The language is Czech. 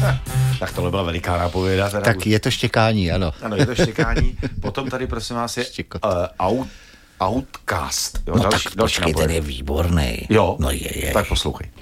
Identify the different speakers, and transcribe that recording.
Speaker 1: Tak tohle byla veliká nápověda. Teda
Speaker 2: tak je to štěkání, ano.
Speaker 1: Ano, je to štěkání. Potom tady, prosím vás, je Outcast. Jo,
Speaker 2: no další, tak počkej, ten je výborný.
Speaker 1: Jo,
Speaker 2: no je.
Speaker 1: Tak poslouchej.